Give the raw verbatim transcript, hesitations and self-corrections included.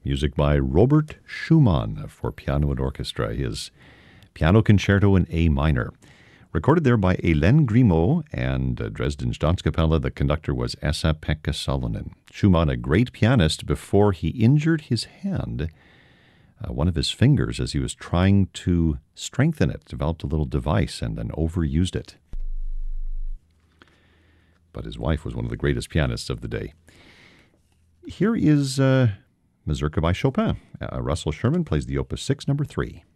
music by Robert Schumann for piano and orchestra, his Piano Concerto in A minor. Recorded there by Hélène Grimaud and uh, Dresden Staatskapelle. The conductor was Esa-Pekka Salonen. Schumann, a great pianist, before he injured his hand, uh, one of his fingers, as he was trying to strengthen it, developed a little device and then overused it. But his wife was one of the greatest pianists of the day. Here is uh, Mazurka by Chopin. Uh, Russell Sherman plays the Opus six, number three.